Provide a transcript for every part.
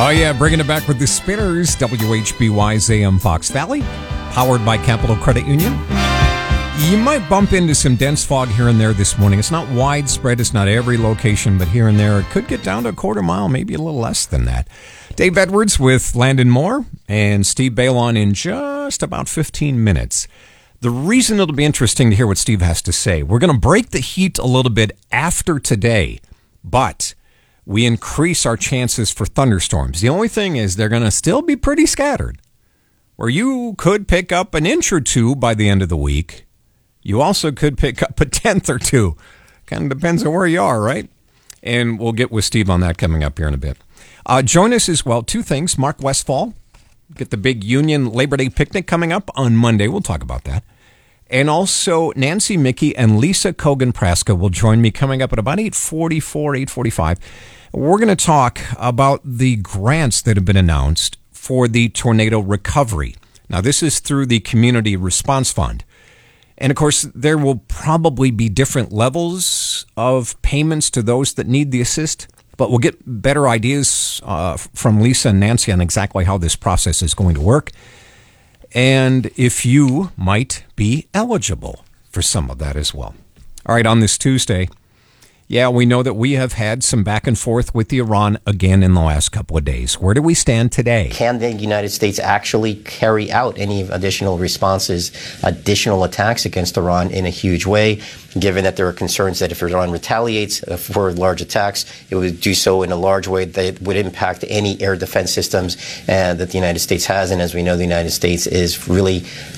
Oh, yeah, bringing it back with the Spinners, WHBY's AM Fox Valley, powered by Capital Credit Union. You might bump into some dense fog here and there this morning. It's not widespread. It's not every location, but here and there, it could get down to a quarter mile, maybe a little less than that. Dave Edwards with Landon Moore and Steve Balon in just about 15 minutes. The reason it'll be interesting to hear what Steve has to say, we're going to break the heat a little bit after today, but we increase our chances for thunderstorms. The only thing is they're going to still be pretty scattered, where you could pick up an inch or two by the end of the week. You also could pick up a tenth or two. Kind of depends on where you are, right? And we'll get with Steve on that coming up here in a bit. Join us as well. Two things. Mark Westfall, get the big Union Labor Day picnic coming up on Monday. We'll talk about that. And also Nancy Mickey and Lisa Kogan-Praska will join me coming up at about 8:44, 8:45. We're going to talk about the grants that have been announced for the tornado recovery. Now, this is through the Community Response Fund. And, of course, there will probably be different levels of payments to those that need the assist. But we'll get better ideas from Lisa and Nancy on exactly how this process is going to work. And if you might be eligible for some of that as well. All right, on this Tuesday, yeah, we know that we have had some back and forth with Iran again in the last couple of days. Where do we stand today? Can the United States actually carry out any additional responses, additional attacks against Iran in a huge way, given that there are concerns that if Iran retaliates for large attacks, it would do so in a large way that would impact any air defense systems that the United States has. And as we know, the United States is really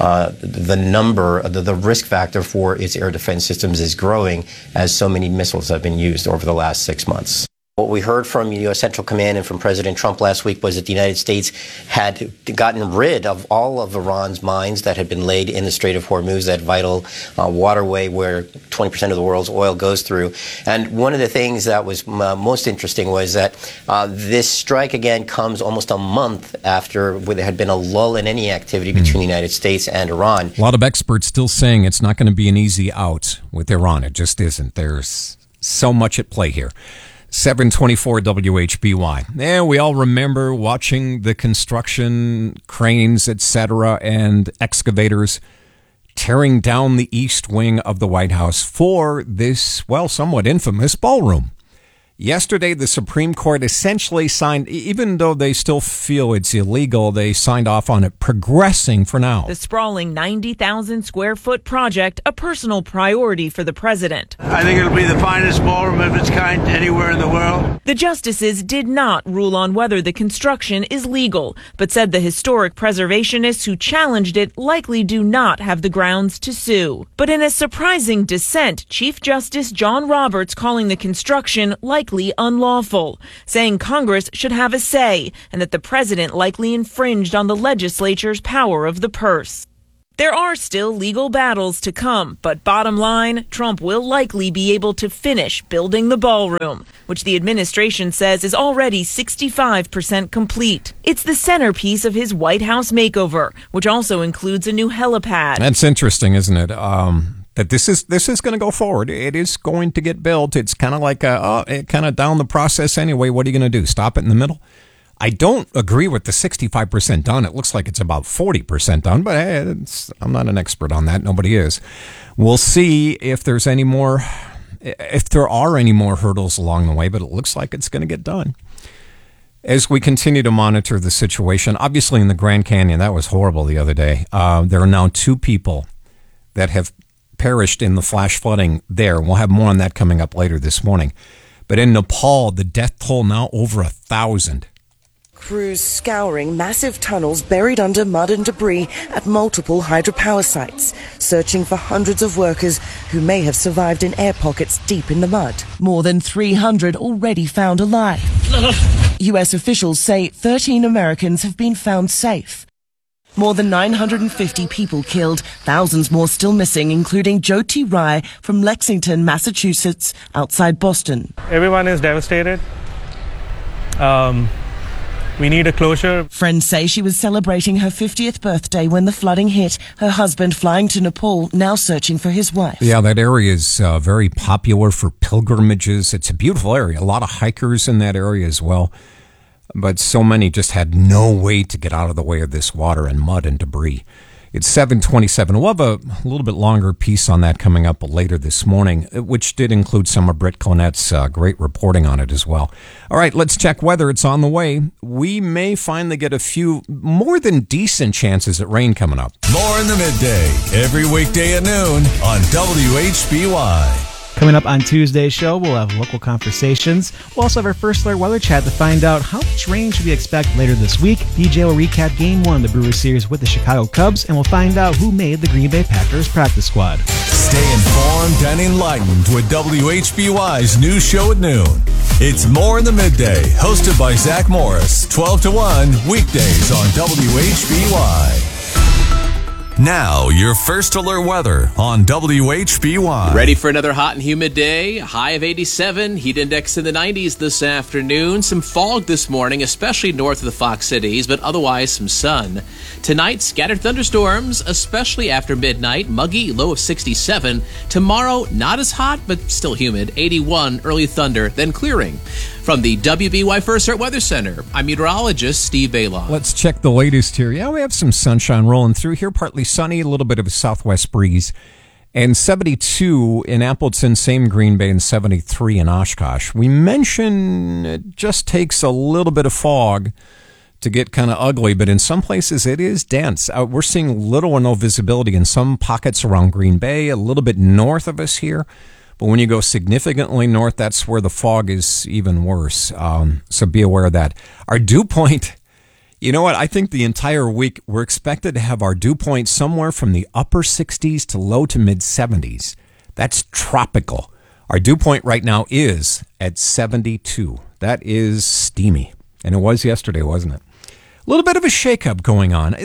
the risk factor for its air defense systems is growing as so many missiles have been used over the last 6 months. What we heard from U.S. Central Command and from President Trump last week was that the United States had gotten rid of all of Iran's mines that had been laid in the Strait of Hormuz, that vital waterway where 20% of the world's oil goes through. And one of the things that was most interesting was that this strike again comes almost a month after there had been a lull in any activity between the United States and Iran. A lot of experts still saying it's not going to be an easy out with Iran. It just isn't. There's so much at play here. 724 WHBY. Yeah, we all remember watching the construction cranes, etc., and excavators tearing down the east wing of the White House for this, well, somewhat infamous ballroom. Yesterday, the Supreme Court essentially signed, even though they still feel it's illegal, they signed off on it, progressing for now. The sprawling 90,000 square foot project, a personal priority for the president. I think it'll be the finest ballroom of its kind anywhere in the world. The justices did not rule on whether the construction is legal, but said the historic preservationists who challenged it likely do not have the grounds to sue. But in a surprising dissent, Chief Justice John Roberts calling the construction likely unlawful, saying Congress should have a say and that the president likely infringed on the legislature's power of the purse. There are still legal battles to come, but bottom line, Trump will likely be able to finish building the ballroom, which the administration says is already 65% complete. It's the centerpiece of his White House makeover, which also includes a new helipad. That's interesting, isn't it? That this is going to go forward. It is going to get built. It's kind of like kind of down the process anyway. What are you going to do? Stop it in the middle? I don't agree with the 65% done. It looks like it's about 40% done, but I'm not an expert on that. Nobody is. We'll see if there are any more hurdles along the way, but it looks like it's going to get done. As we continue to monitor the situation, obviously in the Grand Canyon, that was horrible the other day. There are now 2 people that have perished in the flash flooding there. We'll have more on that coming up later this morning. But in Nepal, the death toll now over 1,000. Crews scouring massive tunnels buried under mud and debris at multiple hydropower sites, searching for hundreds of workers who may have survived in air pockets deep in the mud. More than 300 already found alive. U.S. officials say 13 Americans have been found safe. More than 950 people killed, thousands more still missing, including Jyoti Rai from Lexington, Massachusetts, outside Boston. Everyone is devastated. We need a closure. Friends say she was celebrating her 50th birthday when the flooding hit. Her husband flying to Nepal, now searching for his wife. Yeah, that area is very popular for pilgrimages. It's a beautiful area. A lot of hikers in that area as well. but so many just had no way to get out of the way of this water and mud and debris. It's 7:27. We'll have a little bit longer piece on that coming up later this morning, which did include some of Britt Clonette's great reporting on it as well. All right, let's check weather. It's on the way. We may finally get a few more than decent chances at rain coming up. More in the midday, every weekday at noon on WHBY. Coming up on Tuesday's show, we'll have local conversations. We'll also have our First Alert weather chat to find out how much rain should we expect later this week. DJ will recap Game 1 of the Brewers series with the Chicago Cubs, and we'll find out who made the Green Bay Packers practice squad. Stay informed and enlightened with WHBY's news show at noon. It's More in the Midday, hosted by Zach Morris, 12 to 1, weekdays on WHBY. Now, your First Alert weather on WHBY. Ready for another hot and humid day? High of 87, heat index in the 90s this afternoon. Some fog this morning, especially north of the Fox Cities, but otherwise some sun. Tonight, scattered thunderstorms, especially after midnight. Muggy, low of 67. Tomorrow, not as hot, but still humid. 81, early thunder, then clearing. From the WBY First Alert Weather Center, I'm meteorologist Steve Baylon. Let's check the latest here. Yeah, we have some sunshine rolling through here, partly sunny, a little bit of a southwest breeze. And 72 in Appleton, same Green Bay, and 73 in Oshkosh. We mentioned it just takes a little bit of fog to get kind of ugly, but in some places it is dense. We're seeing little or no visibility in some pockets around Green Bay, a little bit north of us here. But when you go significantly north, that's where the fog is even worse. So be aware of that. Our dew point, you know what? I think the entire week we're expected to have our dew point somewhere from the upper 60s to low to mid 70s. That's tropical. Our dew point right now is at 72. That is steamy. And it was yesterday, wasn't it? A little bit of a shakeup going on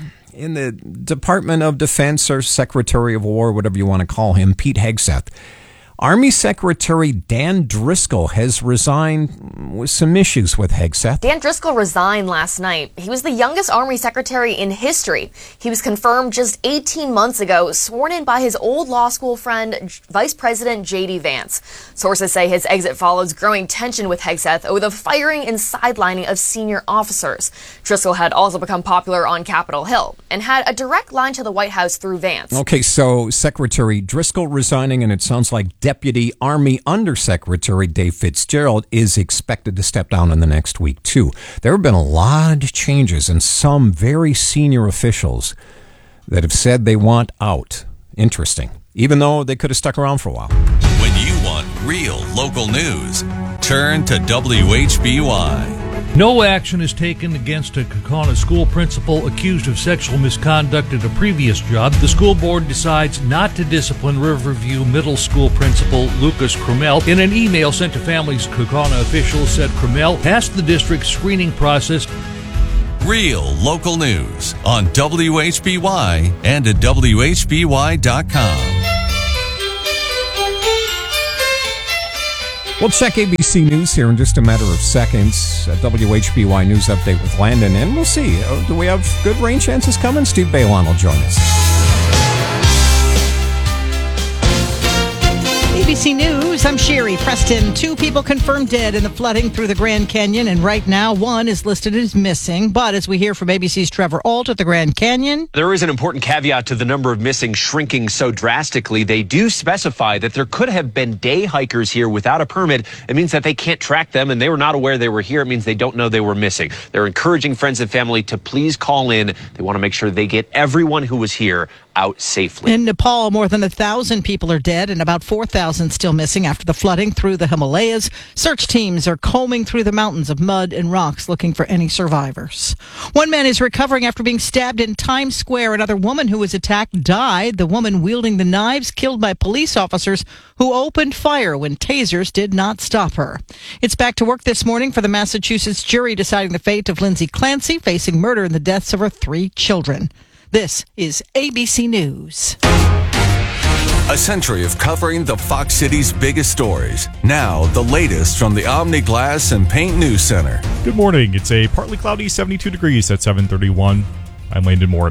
in the Department of Defense or Secretary of War, whatever you want to call him, Pete Hegseth. Army Secretary Dan Driscoll has resigned with some issues with Hegseth. Dan Driscoll resigned last night. He was the youngest Army Secretary in history. He was confirmed just 18 months ago, sworn in by his old law school friend, Vice President J.D. Vance. Sources say his exit follows growing tension with Hegseth over the firing and sidelining of senior officers. Driscoll had also become popular on Capitol Hill and had a direct line to the White House through Vance. Okay, so Secretary Driscoll resigning, and it sounds like Deputy Army Undersecretary Dave Fitzgerald is expected to step down in the next week, too. There have been a lot of changes and some very senior officials that have said they want out. Interesting. Even though they could have stuck around for a while. When you want real local news, turn to WHBY. No action is taken against a Kaukauna school principal accused of sexual misconduct at a previous job. The school board decides not to discipline Riverview Middle School principal Lucas Crummell. In an email sent to families, Kaukauna officials said Crummell passed the district's screening process. Real local news on WHBY and at WHBY.com. We'll check ABC News here in just a matter of seconds. A WHBY News update with Landon, and we'll see. Do we have good rain chances coming? Steve Baylon will join us. ABC News, I'm Sherry Preston. 2 people confirmed dead in the flooding through the Grand Canyon, and right now 1 is listed as missing. But as we hear from ABC's Trevor Ault at the Grand Canyon, there is an important caveat to the number of missing shrinking so drastically. They do specify that there could have been day hikers here without a permit. It means that they can't track them, and they were not aware they were here. It means they don't know they were missing. They're encouraging friends and family to please call in. They want to make sure they get everyone who was here out safely. In Nepal, more than 1,000 people are dead and about 4,000 still missing after the flooding through the Himalayas. Search teams are combing through the mountains of mud and rocks looking for any survivors. One man is recovering after being stabbed in Times Square. Another woman who was attacked died. The woman wielding the knives killed by police officers who opened fire when tasers did not stop her. It's back to work this morning for the Massachusetts jury deciding the fate of Lindsay Clancy, facing murder in the deaths of her 3 children. This is ABC News. A century of covering the Fox City's biggest stories. Now, the latest from the Omni Glass and Paint News Center. Good morning. It's a partly cloudy 72 degrees at 7:31. I'm Landon Moore.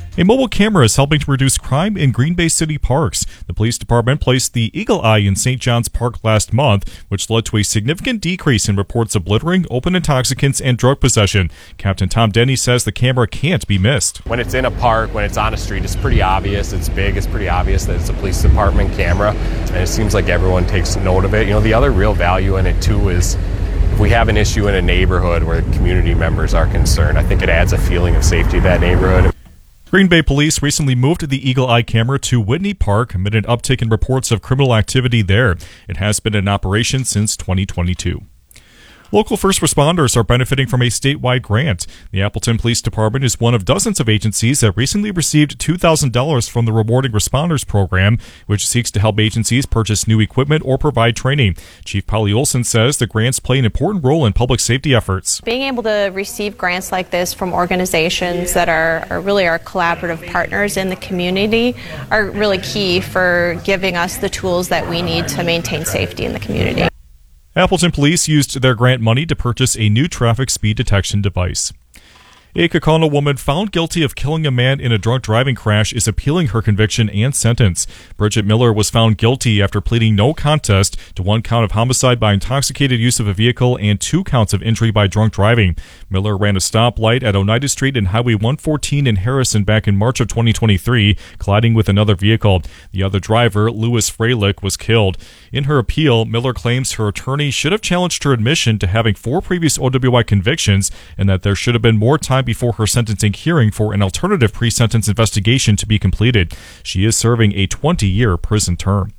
A mobile camera is helping to reduce crime in Green Bay City parks. The police department placed the Eagle Eye in St. John's Park last month, which led to a significant decrease in reports of littering, open intoxicants, and drug possession. Captain Tom Denny says the camera can't be missed. When it's in a park, when it's on a street, it's pretty obvious. It's big. It's pretty obvious that it's a police department camera, and it seems like everyone takes note of it. You know, the other real value in it, too, is if we have an issue in a neighborhood where community members are concerned, I think it adds a feeling of safety to that neighborhood. Green Bay Police recently moved the Eagle Eye camera to Whitney Park amid an uptick in reports of criminal activity there. It has been in operation since 2022. Local first responders are benefiting from a statewide grant. The Appleton Police Department is one of dozens of agencies that recently received $2,000 from the Rewarding Responders Program, which seeks to help agencies purchase new equipment or provide training. Chief Polly Olson says the grants play an important role in public safety efforts. Being able to receive grants like this from organizations that are really our collaborative partners in the community are really key for giving us the tools that we need to maintain safety in the community. Appleton Police used their grant money to purchase a new traffic speed detection device. A Kaukauna woman found guilty of killing a man in a drunk driving crash is appealing her conviction and sentence. Bridget Miller was found guilty after pleading no contest to 1 count of homicide by intoxicated use of a vehicle and 2 counts of injury by drunk driving. Miller ran a stoplight at Oneida Street and Highway 114 in Harrison back in March of 2023, colliding with another vehicle. The other driver, Louis Freilich, was killed. In her appeal, Miller claims her attorney should have challenged her admission to having 4 previous OWI convictions and that there should have been more time before her sentencing hearing for an alternative pre-sentence investigation to be completed. She is serving a 20-year prison term.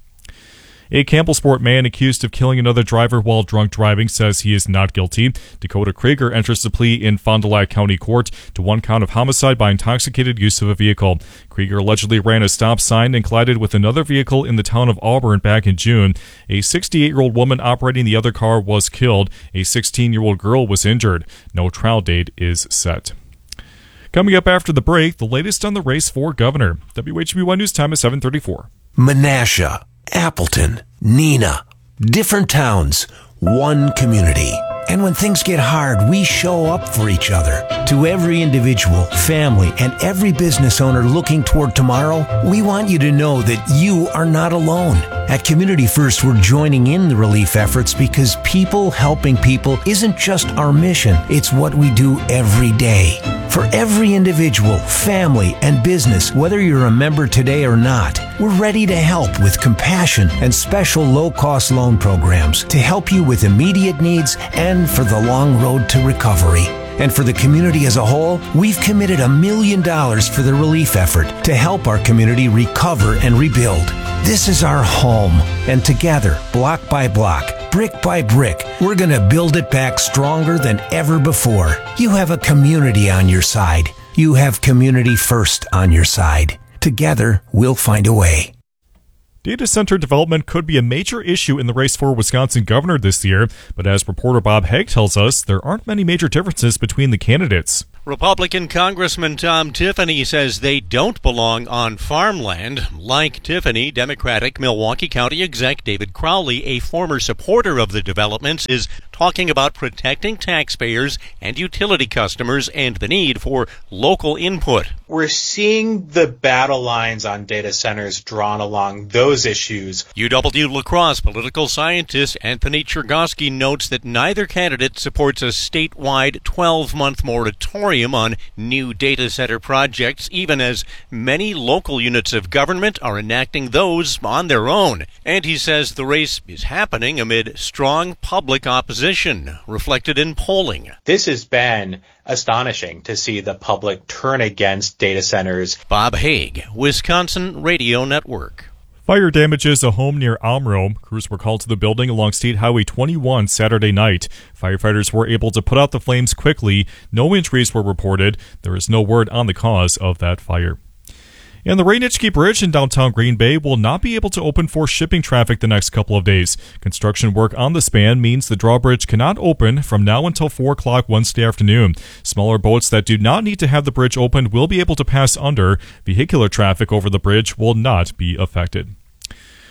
A Campbellsport man accused of killing another driver while drunk driving says he is not guilty. Dakota Krieger enters the plea in Fond du Lac County Court to 1 count of homicide by intoxicated use of a vehicle. Krieger allegedly ran a stop sign and collided with another vehicle in the town of Auburn back in June. A 68-year-old woman operating the other car was killed. A 16-year-old girl was injured. No trial date is set. Coming up after the break, the latest on the race for governor. WHBY News Time is 7:34. Menasha, Appleton, Neenah, different towns, one community. And when things get hard, we show up for each other. To every individual, family, and every business owner looking toward tomorrow, we want you to know that you are not alone. At Community First, we're joining in the relief efforts because people helping people isn't just our mission, it's what we do every day. For every individual, family, and business, whether you're a member today or not, we're ready to help with compassion and special low-cost loan programs to help you with immediate needs and for the long road to recovery. And for the community as a whole, we've committed $1 million for the relief effort to help our community recover and rebuild. This is our home, and together, block by block, brick by brick, we're going to build it back stronger than ever before. You have a community on your side. You have Community First on your side. Together, we'll find a way. Data center development could be a major issue in the race for Wisconsin governor this year, but as reporter Bob Haig tells us, there aren't many major differences between the candidates. Republican Congressman Tom Tiffany says they don't belong on farmland. Like Tiffany, Democratic Milwaukee County exec David Crowley, a former supporter of the developments, is talking about protecting taxpayers and utility customers and the need for local input. We're seeing the battle lines on data centers drawn along those issues. UW La Crosse political scientist Anthony Chergosky notes that neither candidate supports a statewide 12-month moratorium on new data center projects, even as many local units of government are enacting those on their own. And he says the race is happening amid strong public opposition, reflected in polling. This has been astonishing to see the public turn against data centers. Bob Haig, Wisconsin Radio Network. Fire damages a home near Almro. Crews were called to the building along State Highway 21 Saturday night. Firefighters were able to put out the flames quickly. No injuries were reported. There is no word on the cause of that fire. And the Rainichke Bridge in downtown Green Bay will not be able to open for shipping traffic the next couple of days. Construction work on the span means the drawbridge cannot open from now until 4 o'clock Wednesday afternoon. Smaller boats that do not need to have the bridge opened will be able to pass under. Vehicular traffic over the bridge will not be affected.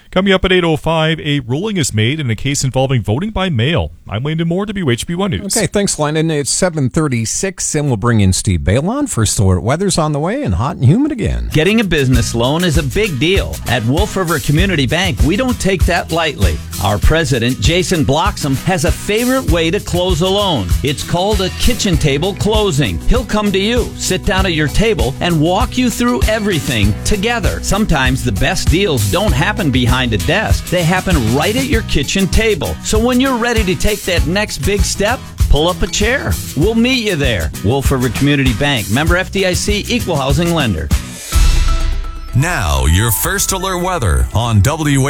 Coming up at 8:05, a ruling is made in a case involving voting by mail. I'm Landon Moore, WHB1 News. Okay, thanks, Landon. It's 7:36, and we'll bring in Steve Balon. First alert, weather's on the way and hot and humid again. Getting a business loan is a big deal. At Wolf River Community Bank, we don't take that lightly. Our president, Jason Bloxham, has a favorite way to close a loan. It's called a kitchen table closing. He'll come to you, sit down at your table, and walk you through everything together. Sometimes the best deals don't happen behind a desk. They happen right at your kitchen table. So when you're ready to take that next big step, pull up a chair. We'll meet you there. Wolf River Community Bank, member FDIC, equal housing lender. Now, your first alert weather on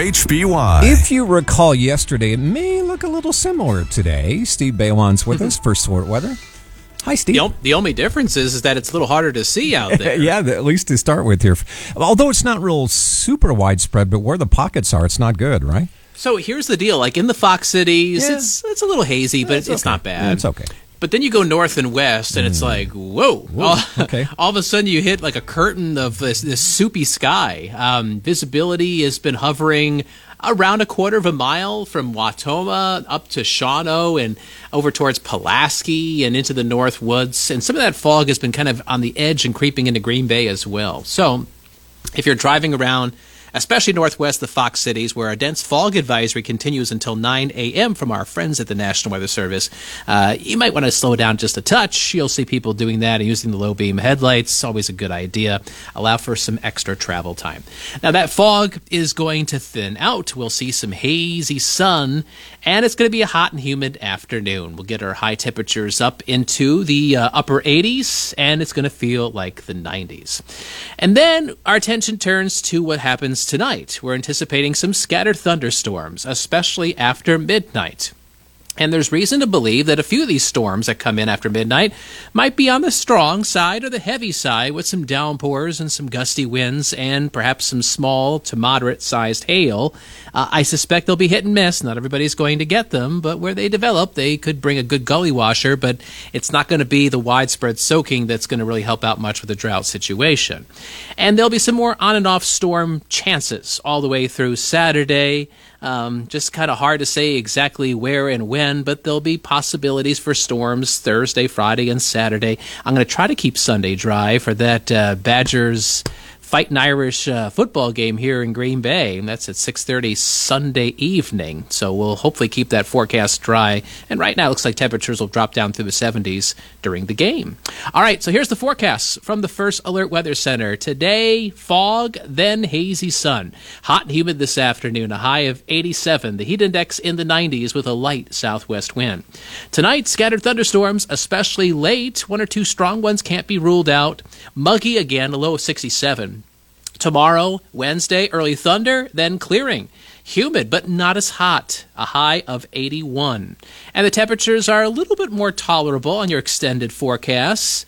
WHBY. If you recall yesterday, it may look a little similar today. Steve Balon's with us, first alert weather. Hi, Steve. The only difference is that it's a little harder to see out there. Yeah, at least to start with here. Although it's not real super widespread, but where the pockets are, it's not good, right? So here's the deal. Like in the Fox Cities, it's a little hazy, but it's not bad. Yeah, it's okay. But then you go north and west, and it's like, whoa. Okay. All of a sudden, you hit like a curtain of this soupy sky. Visibility has been hovering around a quarter of a mile from Wautoma up to Shawano and over towards Pulaski and into the North Woods. And some of that fog has been kind of on the edge and creeping into Green Bay as well. So if you're driving around, especially northwest of the Fox Cities, where a dense fog advisory continues until 9 a.m. from our friends at the National Weather Service, you might want to slow down just a touch. You'll see people doing that and using the low-beam headlights. Always a good idea. Allow for some extra travel time. Now, that fog is going to thin out. We'll see some hazy sun, and it's going to be a hot and humid afternoon. We'll get our high temperatures up into the upper 80s, and it's going to feel like the 90s. And then our attention turns to what happens tonight. We're anticipating some scattered thunderstorms, especially after midnight. And there's reason to believe that a few of these storms that come in after midnight might be on the strong side or the heavy side, with some downpours and some gusty winds and perhaps some small to moderate-sized hail. I suspect they'll be hit and miss. Not everybody's going to get them, but where they develop, they could bring a good gully washer, but it's not going to be the widespread soaking that's going to really help out much with the drought situation. And there'll be some more on and off storm chances all the way through Saturday. Just kind of hard to say exactly where and when, but there'll be possibilities for storms Thursday, Friday, and Saturday. I'm going to try to keep Sunday dry for that Badgers Fighting Irish football game here in Green Bay, and that's at 6:30 Sunday evening. So we'll hopefully keep that forecast dry. And right now it looks like temperatures will drop down through the 70s during the game. All right, so here's the forecast from the First Alert Weather Center. Today, fog, then hazy sun. Hot and humid this afternoon, a high of 87. The heat index in the 90s with a light southwest wind. Tonight, scattered thunderstorms, especially late. One or two strong ones can't be ruled out. Muggy again, a low of 67. Tomorrow, Wednesday, early thunder, then clearing. Humid, but not as hot, a high of 81. And the temperatures are a little bit more tolerable on your extended forecasts.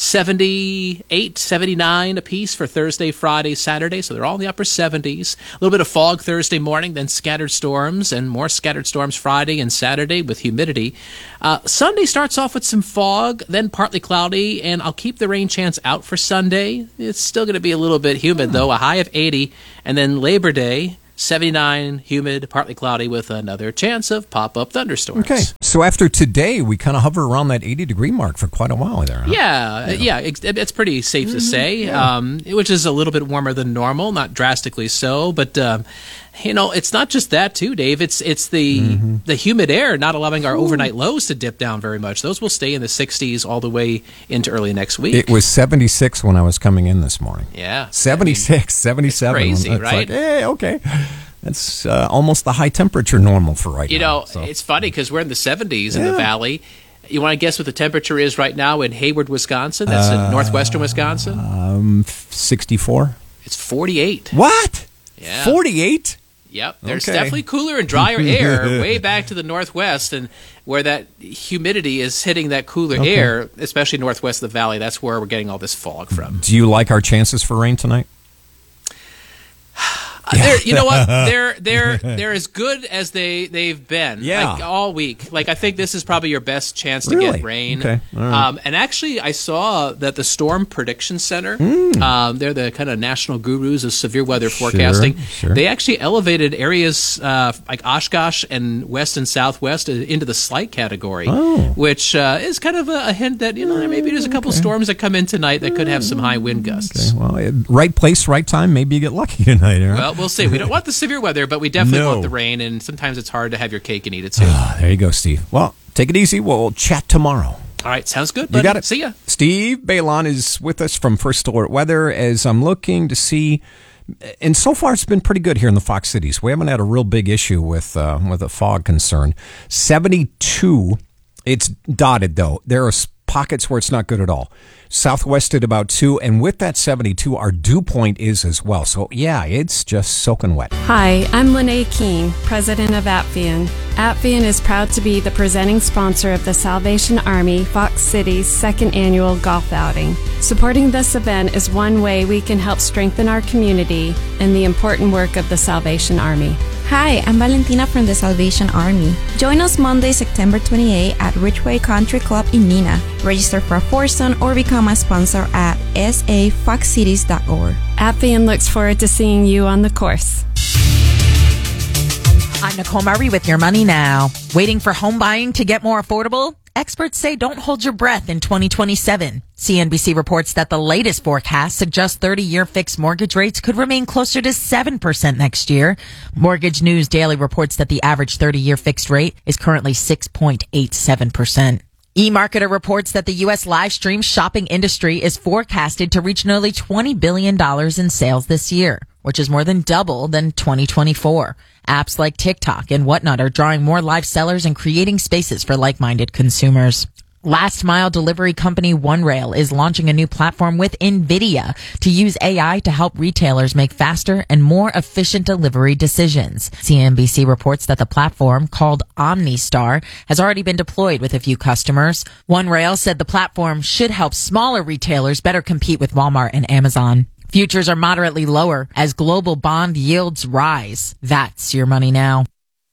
78, 79 apiece for Thursday, Friday, Saturday, so they're all in the upper 70s. A little bit of fog Thursday morning, then scattered storms, and more scattered storms Friday and Saturday with humidity. Sunday starts off with some fog, then partly cloudy, and I'll keep the rain chance out for Sunday. It's still going to be a little bit humid, though, a high of 80, and then Labor Day, 79, humid, partly cloudy with another chance of pop-up thunderstorms. Okay, so after today, we kind of hover around that 80-degree mark for quite a while there. Huh? Yeah, it's pretty safe to say, which is a little bit warmer than normal, not drastically so, but it's not just that too, Dave. It's the humid air not allowing our overnight lows to dip down very much. Those will stay in the 60s all the way into early next week. It was 76 when I was coming in this morning. Yeah. 76, 77. Crazy, it's right? Like, hey, okay. That's almost the high temperature normal for right now. It's funny because we're in the 70s in the valley. You want to guess what the temperature is right now in Hayward, Wisconsin? That's in northwestern Wisconsin. 64. It's 48. What? Yeah. 48? Yep. There's definitely cooler and drier air way back to the northwest, and where that humidity is hitting that cooler air, especially northwest of the valley, that's where we're getting all this fog from. Do you like our chances for rain tonight? You know what? They're as good as they've been. Yeah. Like, all week. Like, I think this is probably your best chance to Really? get rain. Okay. All right. And actually, I saw that the Storm Prediction Center, they're the kind of national gurus of severe weather forecasting. Sure. They actually elevated areas like Oshkosh and west and southwest into the slight category, which is kind of a hint that maybe there's a couple storms that come in tonight that could have some high wind gusts. Okay. Well, right place, right time. Maybe you get lucky tonight. Right? Well, we'll see. We don't want the severe weather, but we definitely want the rain, and sometimes it's hard to have your cake and eat it too. There you go, Steve. Well, take it easy. We'll chat tomorrow. All right, sounds good, buddy. You got it. See ya. Steve Balon is with us from First Alert Weather as I'm looking to see, and so far it's been pretty good here in the Fox Cities. We haven't had a real big issue with a fog concern. 72, it's dotted though. There are pockets where it's not good at all. Southwest at about 2, and with that 72, our dew point is as well. So, yeah, it's just soaking wet. Hi, I'm Lene King, president of Appian. Appian is proud to be the presenting sponsor of the Salvation Army Fox Cities second annual golf outing. Supporting this event is one way we can help strengthen our community and the important work of the Salvation Army. Hi, I'm Valentina from the Salvation Army. Join us Monday, September 28 at Ridgeway Country Club in Neenah. Register for a foursome or become a sponsor at safoxcities.org. Appian looks forward to seeing you on the course. I'm Nicole Murray with Your Money Now. Waiting for home buying to get more affordable? Experts say don't hold your breath in 2027. CNBC reports that the latest forecast suggests 30-year fixed mortgage rates could remain closer to 7% next year. Mortgage News Daily reports that the average 30-year fixed rate is currently 6.87%. eMarketer reports that the U.S. live stream shopping industry is forecasted to reach nearly $20 billion in sales this year, which is more than double than 2024. Apps like TikTok and Whatnot are drawing more live sellers and creating spaces for like-minded consumers. Last mile delivery company OneRail is launching a new platform with NVIDIA to use AI to help retailers make faster and more efficient delivery decisions. CNBC reports that the platform, called OmniStar, has already been deployed with a few customers. OneRail said the platform should help smaller retailers better compete with Walmart and Amazon. Futures are moderately lower as global bond yields rise. That's Your Money Now.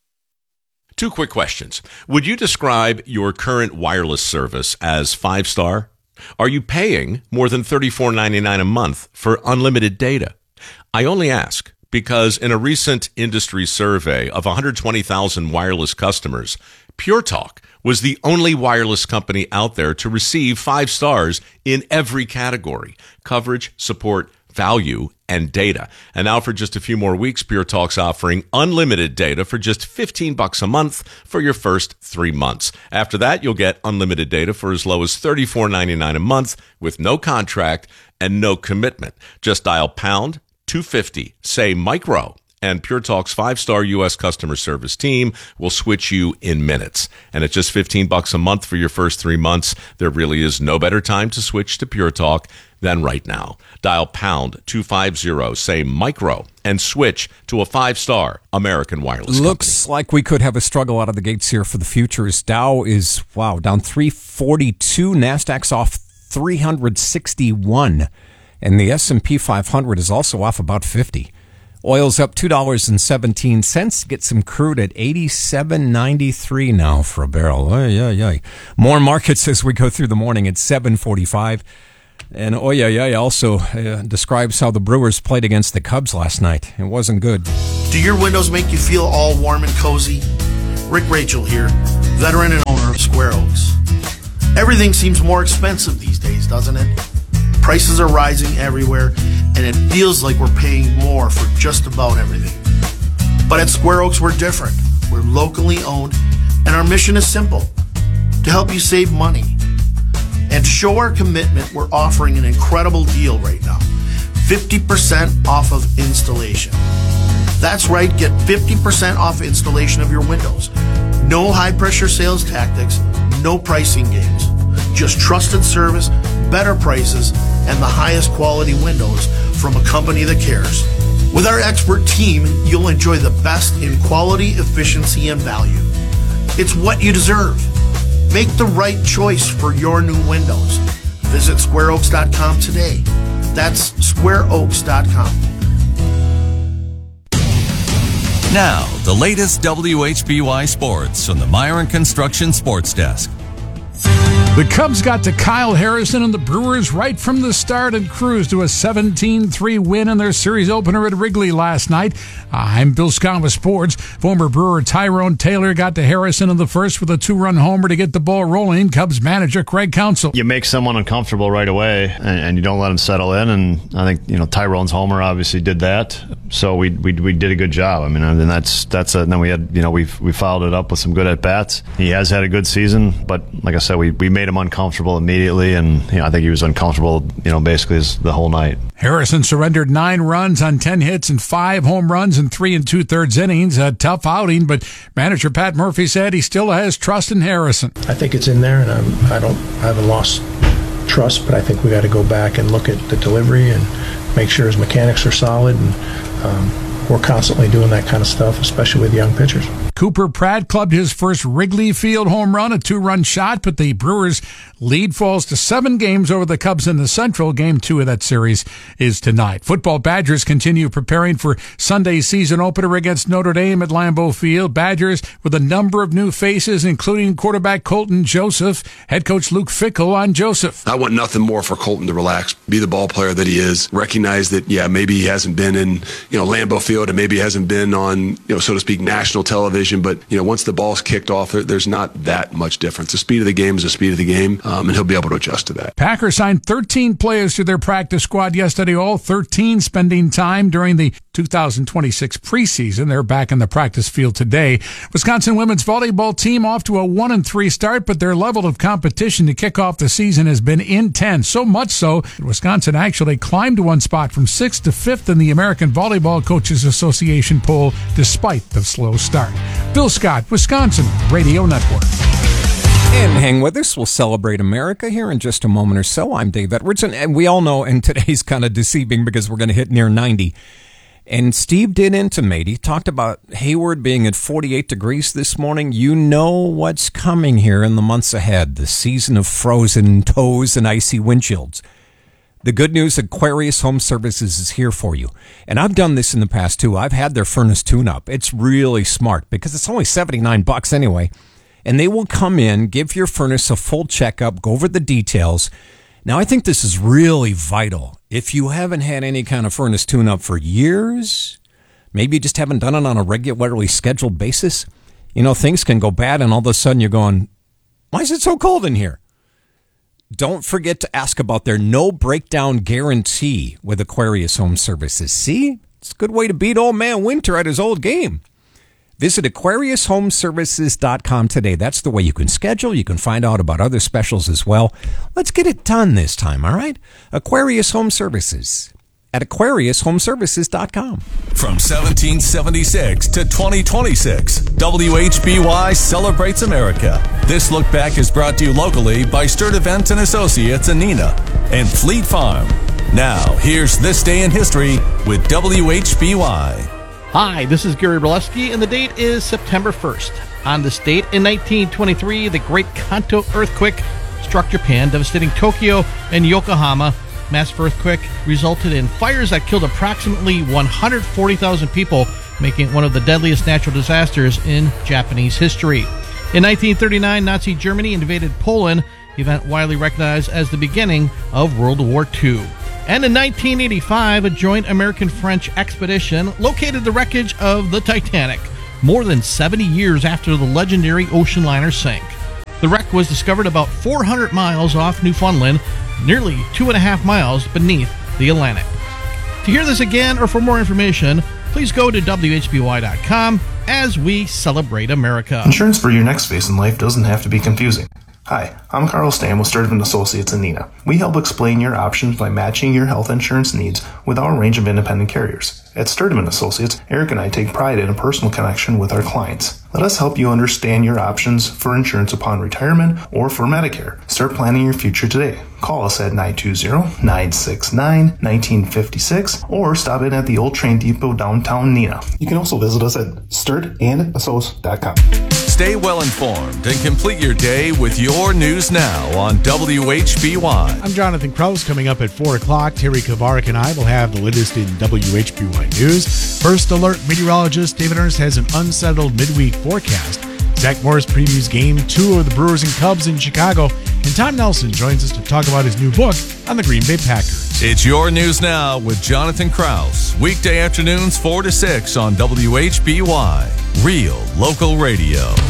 2 quick questions. Would you describe your current wireless service as 5-star? Are you paying more than $34.99 a month for unlimited data? I only ask because in a recent industry survey of 120,000 wireless customers, Pure Talk was the only wireless company out there to receive 5 stars in every category: coverage, support, value, and data. And now for just a few more weeks, Pure Talk's offering unlimited data for just $15 a month for your first 3 months. After that, you'll get unlimited data for as low as $34.99 a month with no contract and no commitment. Just dial pound 250, say micro, and Pure Talk's 5-star U.S. customer service team will switch you in minutes. And at just $15 a month for your first 3 months, there really is no better time to switch to Pure Talk than right now. Dial pound 250, say micro, and switch to a 5-star American wireless Looks company. like we could have a struggle out of the gates here for the futures. Dow is, down 342. NASDAQ's off 361. And the S&P 500 is also off about 50. Oil's up $2.17. Get some crude at $87.93 now for a barrel. More markets as we go through the morning at 7:45. And also describes how the Brewers played against the Cubs last night. It wasn't good. Do your windows make you feel all warm and cozy? Rick Rachel here, veteran and owner of Square Oaks. Everything seems more expensive these days, doesn't it? Prices are rising everywhere, and it feels like we're paying more for just about everything. But at Square Oaks, we're different. We're locally owned, and our mission is simple: to help you save money. And to show our commitment, we're offering an incredible deal right now. 50% off of installation. That's right, get 50% off installation of your windows. No high-pressure sales tactics, no pricing games. Just trusted service, better prices, and the highest quality windows from a company that cares. With our expert team, you'll enjoy the best in quality, efficiency, and value. It's what you deserve. Make the right choice for your new windows. Visit squareoaks.com today. That's squareoaks.com. Now, the latest WHBY sports from the Myron Construction Sports Desk. The Cubs got to Kyle Harrison and the Brewers right from the start and cruised to a 17-3 win in their series opener at Wrigley last night. I'm Bill Scott with sports. Former Brewer Tyrone Taylor got to Harrison in the first with a 2-run homer to get the ball rolling. Cubs manager Craig Counsell. You make someone uncomfortable right away, and you don't let them settle in. And I think Tyrone's homer obviously did that. So we did a good job. I mean, and then we had we followed it up with some good at bats. He has had a good season, but like I said, we made him uncomfortable immediately, and I think he was uncomfortable basically the whole night. Harrison surrendered 9 runs on 10 hits and 5 home runs in 3 2/3 innings. A tough outing, but manager Pat Murphy said he still has trust in Harrison. I think it's in there, and I haven't lost trust, but I think we got to go back and look at the delivery and make sure his mechanics are solid, and we're constantly doing that kind of stuff, especially with young pitchers. Cooper Pratt clubbed his first Wrigley Field home run, a 2-run shot, but the Brewers' lead falls to 7 games over the Cubs in the Central. Game 2 of that series is tonight. Football Badgers continue preparing for Sunday's season opener against Notre Dame at Lambeau Field. Badgers with a number of new faces, including quarterback Colton Joseph. Head coach Luke Fickell on Joseph. I want nothing more for Colton to relax, be the ball player that he is, recognize that, maybe he hasn't been in, Lambeau Field, and maybe he hasn't been on, so to speak, national television. But, once the ball's kicked off, there's not that much difference. The speed of the game is the speed of the game, and he'll be able to adjust to that. Packers signed 13 players to their practice squad yesterday, all 13 spending time during the 2026 preseason. They're back in the practice field today. Wisconsin women's volleyball team off to a 1-3 start, but their level of competition to kick off the season has been intense. So much so that Wisconsin actually climbed 1 spot from 6th to 5th in the American Volleyball Coaches Association poll, despite the slow start. Bill Scott, Wisconsin Radio Network. And hang with us. We'll celebrate America here in just a moment or so. I'm Dave Edwards, and we all know, and today's kind of deceiving because we're going to hit near 90. And Steve did intimate, he talked about Hayward being at 48 degrees this morning. You know what's coming here in the months ahead, the season of frozen toes and icy windshields. The good news, Aquarius Home Services is here for you. And I've done this in the past, too. I've had their furnace tune-up. It's really smart because it's only $79 anyway. And they will come in, give your furnace a full checkup, go over the details. Now, I think this is really vital. If you haven't had any kind of furnace tune-up for years, maybe you just haven't done it on a regularly scheduled basis, things can go bad and all of a sudden you're going, why is it so cold in here? Don't forget to ask about their no breakdown guarantee with Aquarius Home Services. See, it's a good way to beat old man Winter at his old game. Visit AquariusHomeservices.com today. That's the way you can schedule. You can find out about other specials as well. Let's get it done this time, all right? Aquarius Home Services at AquariusHomeservices.com. From 1776 to 2026, WHBY celebrates America. This look back is brought to you locally by Sturdivant & Associates in Neenah and Fleet Farm. Now, here's This Day in History with WHBY. Hi, this is Gary Brzezinski, and the date is September 1st. On this date, in 1923, the Great Kanto earthquake struck Japan, devastating Tokyo and Yokohama. Massive earthquake resulted in fires that killed approximately 140,000 people, making it one of the deadliest natural disasters in Japanese history. In 1939, Nazi Germany invaded Poland, event widely recognized as the beginning of World War II. And in 1985, a joint American-French expedition located the wreckage of the Titanic, more than 70 years after the legendary ocean liner sank. The wreck was discovered about 400 miles off Newfoundland, nearly 2.5 miles beneath the Atlantic. To hear this again or for more information, please go to WHBY.com as we celebrate America. Insurance for your next phase in life doesn't have to be confusing. Hi, I'm Carl Stam with Sturdivant Associates in Neenah. We help explain your options by matching your health insurance needs with our range of independent carriers. At Sturdivant Associates, Eric and I take pride in a personal connection with our clients. Let us help you understand your options for insurance upon retirement or for Medicare. Start planning your future today. Call us at 920-969-1956 or stop in at the Old Train Depot downtown Neenah. You can also visit us at sturdandassociates.com. Stay well informed and complete your day with your News Now on WHBY. I'm Jonathan Krause. Coming up at 4 o'clock, Terry Kavarik and I will have the latest in WHBY News. First Alert meteorologist David Ernst has an unsettled midweek forecast. Zach Morris previews Game 2 of the Brewers and Cubs in Chicago. And Tom Nelson joins us to talk about his new book on the Green Bay Packers. It's your News Now with Jonathan Krause. Weekday afternoons 4 to 6 on WHBY. Real local radio.